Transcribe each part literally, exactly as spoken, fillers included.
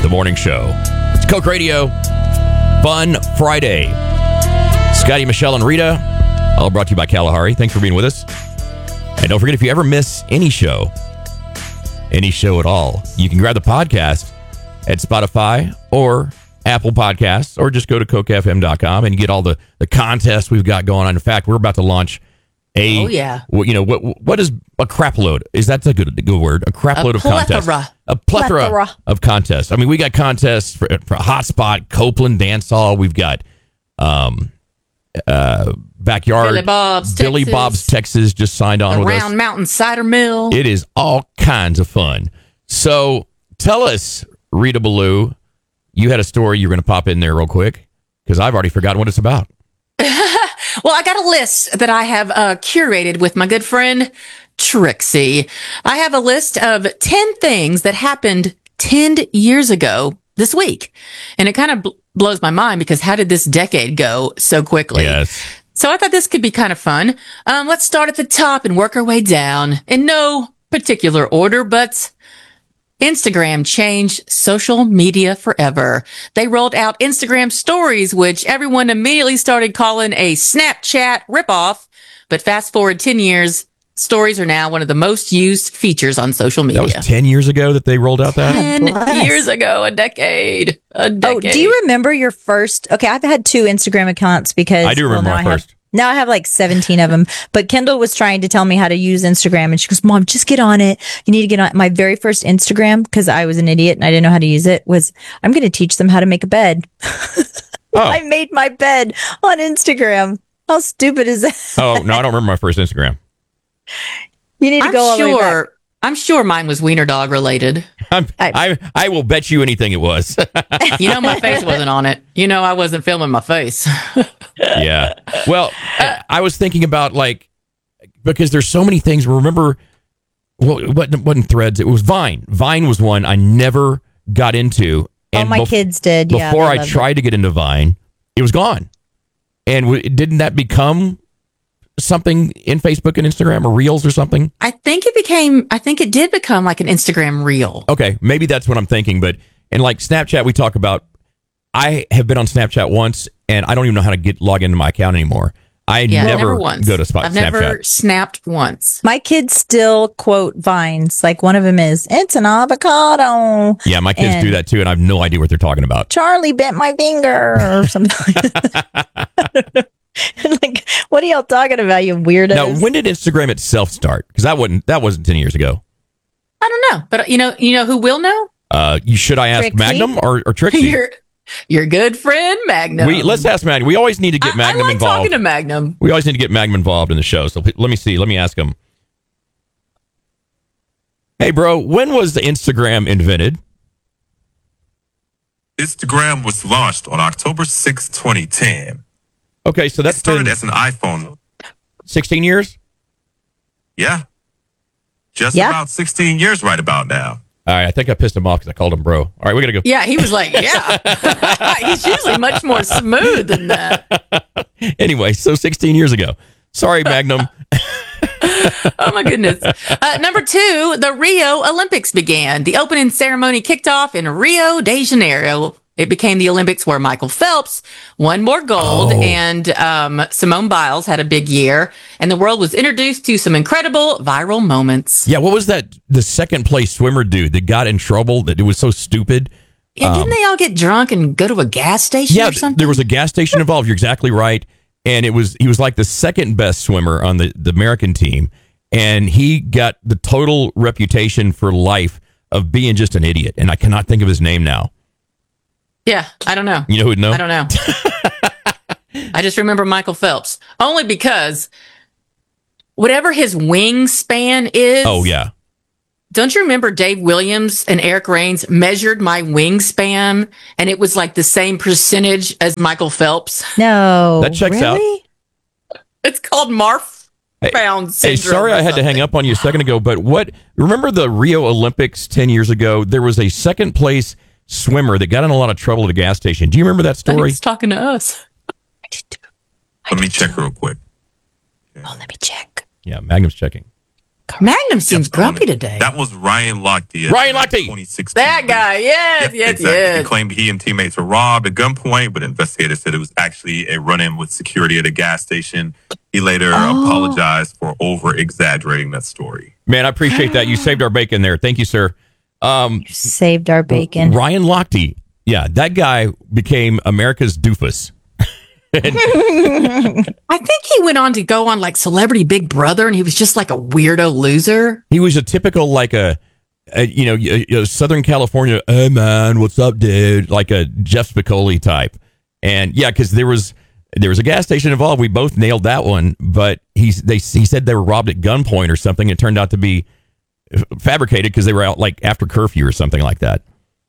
morning show. It's Coke Radio. Fun Friday. Scotty, Michelle, and Rita. All brought to you by Kalahari. Thanks for being with us. And don't forget, if you ever miss any show, any show at all, you can grab the podcast at Spotify or Apple Podcasts, or just go to coke f m dot com and get all the, the contests we've got going on. In fact, we're about to launch a, oh, yeah. you know, what what is a crap load? Is that a good, good word? A crap load of contests. A plethora, plethora of contests. I mean, we got contests for, for Hotspot, Copeland Dance Hall. We've got um, uh, Backyard. Billy Bob's, Billy Texas. Bob's, Texas just signed on the with us. Round Mountain Cider Mill. It is all kinds of fun. So tell us, Rita Ballou, you had a story you're going to pop in there real quick, because I've already forgotten what it's about. Well, I got a list that I have uh, curated with my good friend Trixie. I have a list of ten things that happened ten years ago this week. And it kind of bl- blows my mind, because how did this decade go so quickly? Yes. So I thought this could be kind of fun. Um, let's start at the top and work our way down in no particular order, but Instagram changed social media forever. They rolled out Instagram stories, which everyone immediately started calling a Snapchat ripoff. But fast forward ten years, stories are now one of the most used features on social media. That was ten years ago that they rolled out that? ten years ago, a decade. A decade. Oh, do you remember your first? Okay, I've had two Instagram accounts because I do remember well, my I first. Have, now I have like seventeen of them. But Kendall was trying to tell me how to use Instagram, and she goes, "Mom, just get on it. You need to get on." My very first Instagram, because I was an idiot and I didn't know how to use it, was I'm going to teach them how to make a bed. Oh. I made my bed on Instagram. How stupid is that? Oh, no, I don't remember my first Instagram. You need to I'm go all the way back. sure. I'm sure mine was Wiener Dog related. I'm, I I will bet you anything it was. You know, my face wasn't on it. You know, I wasn't filming my face. Yeah. Well, I, I was thinking about, like, because there's so many things. Remember, well, it wasn't, wasn't Threads. It was Vine. Vine was one I never got into. Oh, my bef- kids did. Yeah, Before they I loved tried it. to get into Vine, it was gone. And w- didn't that become something in Facebook and Instagram, or Reels or something? I think it became, I think it did become like an Instagram reel. Okay, maybe that's what I'm thinking. But, and like Snapchat, we talk about, I have been on Snapchat once, and I don't even know how to get log into my account anymore. I Yeah, never, never once. go to spot I've Snapchat. never snapped once. My kids still quote Vines. Like one of them is, "It's an avocado." Yeah, my kids And do that too, and I have no idea what they're talking about. Charlie bit my finger or something like that. Like, what are y'all talking about, you weirdos? Now, when did Instagram itself start? Because that wasn't that wasn't ten years ago. I don't know, but you know, you know who will know? Uh, you should I ask Trixie? Magnum or, or Trixie? Your your good friend Magnum. We let's ask Magnum. We always need to get I, Magnum I like involved. talking to Magnum. We always need to get Magnum involved in the show. So p- let me see. Let me ask him. Hey, bro, when was the Instagram invented? Instagram was launched on October sixth, twenty ten. Okay, so It that's started been as an iPhone. sixteen years. Yeah. Just Yeah. about sixteen years right about now. All right, I think I pissed him off because I called him bro. All right, we gotta go. Yeah, he was like, yeah. He's usually much more smooth than that. Anyway, so sixteen years ago. Sorry, Magnum. Oh my goodness. Uh, number two, the Rio Olympics began. The opening ceremony kicked off in Rio de Janeiro. It became the Olympics where Michael Phelps won more gold, Oh. and um, Simone Biles had a big year, and the world was introduced to some incredible viral moments. Yeah, what was that? The second place swimmer dude that got in trouble that it was so stupid. Yeah, didn't they all get drunk and go to a gas station Yeah, or something? there was a gas station involved. You're exactly right. And it was he was like the second best swimmer on the, the American team. And he got the total reputation for life of being just an idiot. And I cannot think of his name now. Yeah, I don't know. You know who'd know? I don't know. I just remember Michael Phelps. Only because whatever his wingspan is. Oh, yeah. Don't you remember Dave Williams and Eric Rains measured my wingspan, and it was like the same percentage as Michael Phelps? No. That checks out. really? It's called Marf Hey, found Hey, syndrome. sorry or I had to hang something. up on you a second ago, but what, remember the Rio Olympics ten years ago? There was a second place swimmer that got in a lot of trouble at a gas station. Do you remember that I think story? he's talking to us. Let me check real quick. Oh, let me check. Yeah, Magnum's checking. Magnum seems Yep, grumpy um, today. That was Ryan Lochte. Ryan Lochte. twenty sixteen. That guy, yes, yes, exactly. He yes. claimed he and teammates were robbed at gunpoint, but investigators said it was actually a run-in with security at a gas station. He later Oh. apologized for over-exaggerating that story. Man, I appreciate that. You saved our bacon there. Thank you, sir. Um, Saved our bacon. Ryan Lochte. Yeah, that guy became America's doofus. I think he went on to go on like Celebrity Big Brother, and he was just like a weirdo loser. He was a typical, like a, a you know, a, a Southern California, hey man, what's up, dude? Like a Jeff Spicoli type. And yeah, because there was there was a gas station involved. We both nailed that one, but he's they he said they were robbed at gunpoint or something. It turned out to be fabricated because they were out like after curfew or something like that.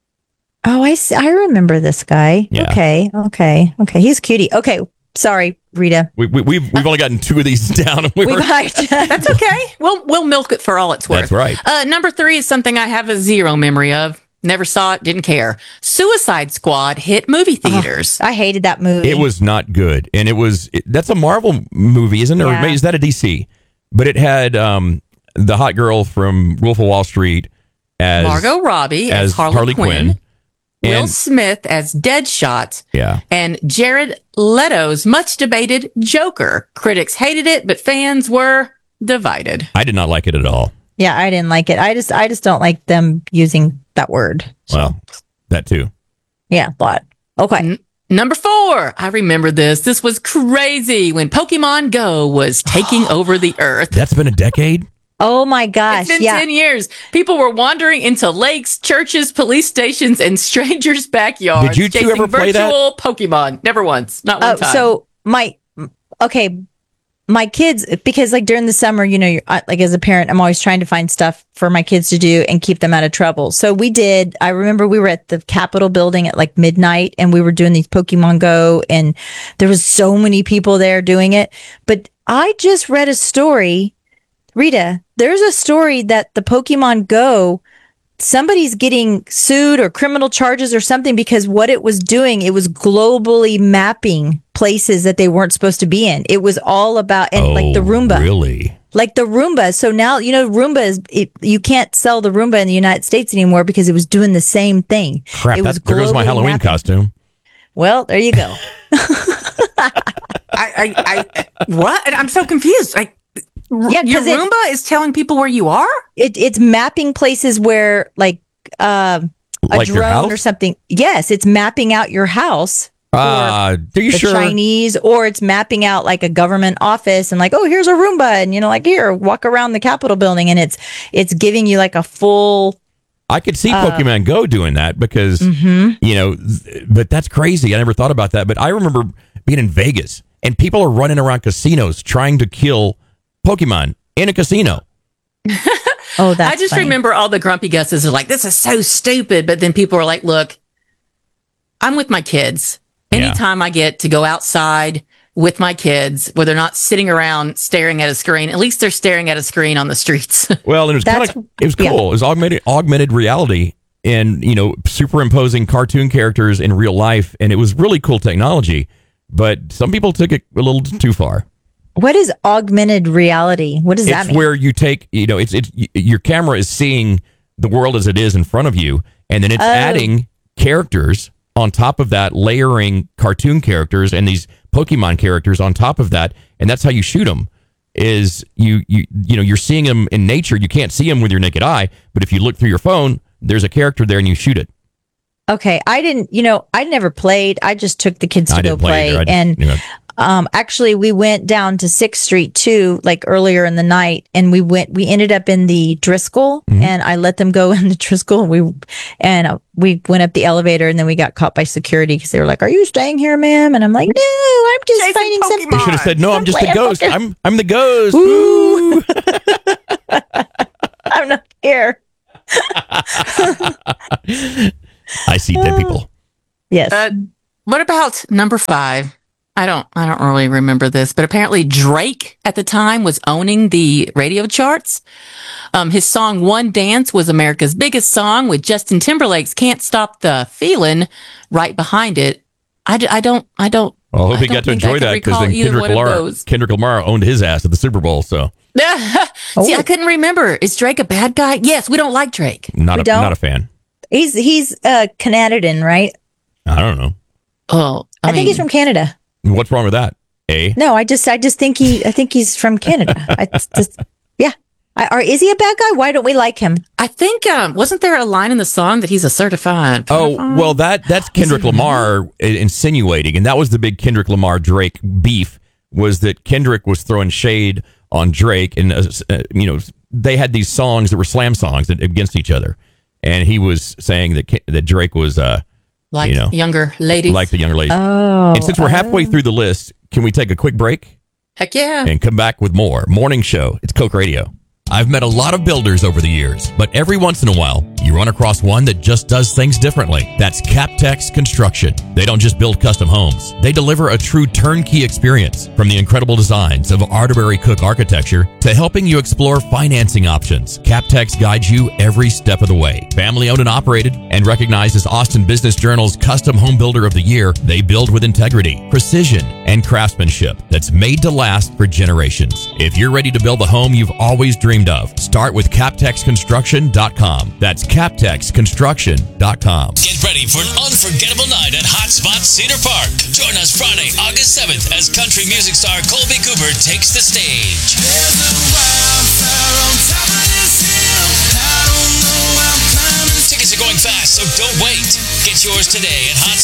Oh, I see. I remember this guy. Yeah. Okay. Okay. Okay. He's a cutie. Okay. Sorry, Rita. We, we, we've we've only gotten two of these down. And we We've were, That's okay. We'll we'll milk it for all it's worth. That's right. Uh, number three is something I have a zero memory of. Never saw it. Didn't care. Suicide Squad hit movie theaters. I hated that movie. It was not good, and it was it, that's a Marvel movie, isn't it? Yeah. Or is that a D C? But it had um, the hot girl from Wolf of Wall Street as Margot Robbie as, as Harley, Harley Quinn. Quinn. Will And- Smith as Deadshot. Yeah. And Jared Leto's much debated Joker. Critics hated it, but fans were divided. I did not like it at all. Yeah, I didn't like it. I just, I just don't like them using that word. Well, that too. Yeah, but okay. N- Number four, I remember this. This was crazy when Pokemon Go was taking over the earth. That's been a decade. Oh my gosh. It's been Yeah. ten years. People were wandering into lakes, churches, police stations, and strangers' backyards. Did you two chasing ever play that? virtual Pokemon. Never once. Not one Oh, time. so my, okay, my kids, because like during the summer, you know, you're, I- like as a parent, I'm always trying to find stuff for my kids to do and keep them out of trouble. So we did, I remember we were at the Capitol building at like midnight and we were doing these Pokemon Go and there was so many people there doing it. But I just read a story, Rita, there's a story that the Pokemon Go, somebody's getting sued or criminal charges or something because what it was doing, it was globally mapping places that they weren't supposed to be in. It was all about, and oh, like the Roomba, Really? like the Roomba. So now, you know, Roomba is, it, you can't sell the Roomba in the United States anymore because it was doing the same thing. Crap, It that, was there goes my globally Halloween mapping. costume. Well, there you go. I, I, I, what? And I'm so confused. Like, Yeah, your 'cause it- Roomba is telling people where you are? It, it's mapping places where like, um, a Like your drone house? or something. Yes, it's mapping out your house. Uh, are you the sure? Chinese, or it's mapping out like a government office and like, oh, here's a Roomba, and you know, like here, walk around the Capitol building, and it's it's giving you like a full. I could see Uh, Pokemon Go doing that because, Mhm. you know, th- but that's crazy. I never thought about that. But I remember being in Vegas and people are running around casinos trying to kill Pokemon in a casino. Oh, that's. I just funny. remember all the grumpy gusses are like, this is so stupid. But then people are like, look, I'm with my kids. Yeah. Anytime I get to go outside with my kids, where they're not sitting around staring at a screen, at least they're staring at a screen on the streets. Well, and it was kind That's- of it was cool. yeah. It was augmented augmented reality and, you know, superimposing cartoon characters in real life, and it was really cool technology. But some people took it a little too far. What is augmented reality? What does that It's mean? where you take, you know, it's it's y- your camera is seeing the world as it is in front of you, and then it's Oh. adding characters on top of that, layering cartoon characters and these Pokemon characters on top of that, and that's how you shoot them. Is you you you know you're seeing them in nature. You can't see them with your naked eye, but if you look through your phone, there's a character there, and you shoot it. Okay, I didn't. You know, I never played. I just took the kids to I go didn't play either. I just- and you know. um, actually, we went down to Sixth Street too, like earlier in the night, and we went. We ended up in the Driscoll, Mhm. and I let them go in the Driscoll. And we and uh, we went up the elevator, and then we got caught by security because they were like, "Are you staying here, ma'am?" And I'm like, "No, I'm just Chasing finding some." Pokemon. They should have said, "No, I'm just the Playing ghost. Pokemon. I'm I'm the ghost." Ooh. Ooh. I'm not here. I see dead people. Yes. Uh, what about number five? I don't, I don't really remember this, but apparently Drake at the time was owning the radio charts. Um, his song "One Dance" was America's biggest song, with Justin Timberlake's "Can't Stop the Feeling" right behind it. I, d- I don't, I don't. Well, I hope I he don't got to think I enjoy can that because recall then either Kendrick one of Lamar, those. Kendrick Lamar owned his ass at the Super Bowl. So See, Oh. I couldn't remember. Is Drake a bad guy? Yes, we don't like Drake. Not We a don't? not a fan. He's he's uh Canadian, right? I don't know. Oh, I, I, think mean, he's from Canada. What's wrong with that? A. No, I just I just think he I think he's from Canada. I just yeah. I, or is he a bad guy? Why don't we like him? I think um, wasn't there a line in the song that he's a certified? Oh, pedophile? well, that that's Kendrick Lamar insinuating, and that was the big Kendrick Lamar Drake beef, was that Kendrick was throwing shade on Drake, and uh, uh, you know they had these songs that were slam songs against each other, and he was saying that Ke- that Drake was uh, like you know, younger ladies. like the younger ladies. Oh. And since we're halfway through the list, can we take a quick break Heck yeah. and come back with more Morning Show? It's Coke Radio. I've met a lot of builders over the years, but every once in a while, you run across one that just does things differently. That's Captex Construction. They don't just build custom homes. They deliver a true turnkey experience, from the incredible designs of Arterbury Cook architecture to helping you explore financing options. Captex guides you every step of the way. Family owned and operated and recognized as Austin Business Journal's Custom Home Builder of the Year, they build with integrity, precision, and craftsmanship that's made to last for generations. If you're ready to build the home you've always dreamed of, start with captex construction dot com. That's captex construction dot com. Get ready for an unforgettable night at Hotspot Cedar Park. Join us Friday, August seventh, as country music star Colby Cooper takes the stage. There's a wildfire on top of this hill. I don't know, I'm climbing. Tickets are going fast, so don't wait. Get yours today at Hotspot.